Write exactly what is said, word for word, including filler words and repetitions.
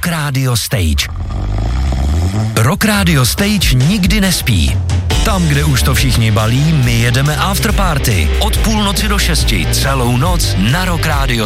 Rock Radio Stage. Rock Radio Stage nikdy nespí. Tam, kde už to všichni balí, my jedeme afterparty. Od půlnoci do šesti, celou noc na Rock Radio